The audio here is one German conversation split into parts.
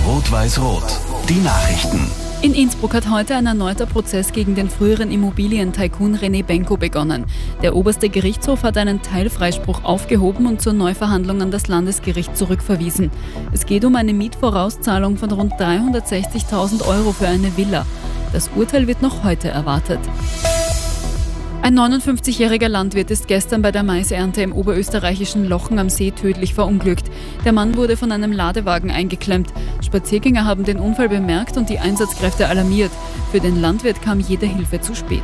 Rot-Weiß-Rot. Die Nachrichten. In Innsbruck hat heute ein erneuter Prozess gegen den früheren Immobilien-Tycoon René Benko begonnen. Der oberste Gerichtshof hat einen Teilfreispruch aufgehoben und zur Neuverhandlung an das Landesgericht zurückverwiesen. Es geht um eine Mietvorauszahlung von rund 360.000 € für eine Villa. Das Urteil wird noch heute erwartet. Ein 59-jähriger Landwirt ist gestern bei der Maisernte im oberösterreichischen Lochen am See tödlich verunglückt. Der Mann wurde von einem Ladewagen eingeklemmt. Spaziergänger haben den Unfall bemerkt und die Einsatzkräfte alarmiert. Für den Landwirt kam jede Hilfe zu spät.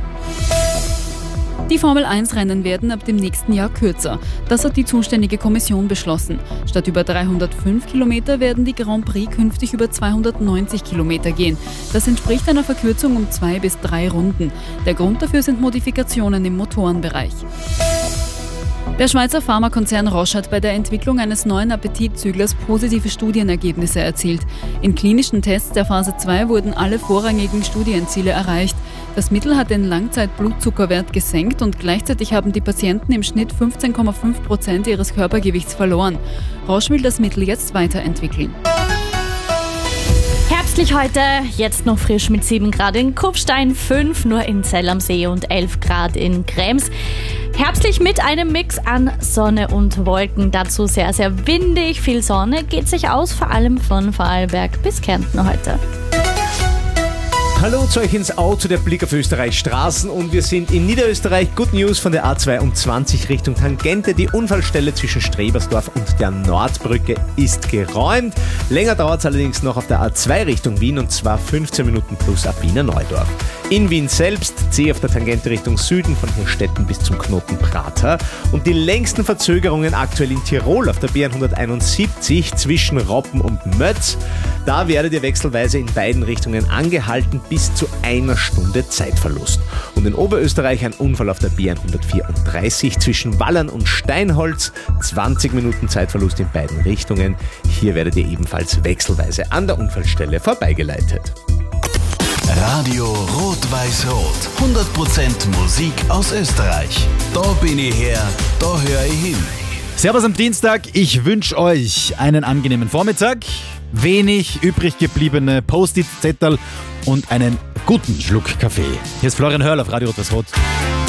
Die Formel-1-Rennen werden ab dem nächsten Jahr kürzer. Das hat die zuständige Kommission beschlossen. Statt über 305 Kilometer werden die Grand Prix künftig über 290 Kilometer gehen. Das entspricht einer Verkürzung um 2 bis 3 Runden. Der Grund dafür sind Modifikationen im Motorenbereich. Der Schweizer Pharmakonzern Roche hat bei der Entwicklung eines neuen Appetitzüglers positive Studienergebnisse erzielt. In klinischen Tests der Phase 2 wurden alle vorrangigen Studienziele erreicht. Das Mittel hat den Langzeit-Blutzuckerwert gesenkt und gleichzeitig haben die Patienten im Schnitt 15,5% ihres Körpergewichts verloren. Roche will das Mittel jetzt weiterentwickeln. Herbstlich heute, jetzt noch frisch mit 7 Grad in Kufstein, 5 nur in Zell am See und 11 Grad in Krems. Herbstlich mit einem Mix an Sonne und Wolken, dazu sehr, sehr windig. Viel Sonne geht sich aus, vor allem von Vorarlberg bis Kärnten heute. Hallo zu euch ins Auto, der Blick auf Österreichs Straßen und wir sind in Niederösterreich. Good News von der A22 Richtung Tangente. Die Unfallstelle zwischen Strebersdorf und der Nordbrücke ist geräumt. Länger dauert es allerdings noch auf der A2 Richtung Wien und zwar 15 Minuten plus ab Wiener Neudorf. In Wien selbst C auf der Tangente Richtung Süden von Hirstetten bis zum Knoten Prater. Und die längsten Verzögerungen aktuell in Tirol auf der B171 zwischen Roppen und Mötz. Da werdet ihr wechselweise in beiden Richtungen angehalten bis zu 1 Stunde Zeitverlust. Und in Oberösterreich ein Unfall auf der B134 zwischen Wallern und Steinholz. 20 Minuten Zeitverlust in beiden Richtungen. Hier werdet ihr ebenfalls wechselweise an der Unfallstelle vorbeigeleitet. Radio Rot-Weiß-Rot. 100% Musik aus Österreich. Da bin ich her, da höre ich hin. Servus am Dienstag, ich wünsche euch einen angenehmen Vormittag, wenig übrig gebliebene Post-it-Zettel und einen guten Schluck Kaffee. Hier ist Florian Hörl auf Radio Rot-Weiß-Rot.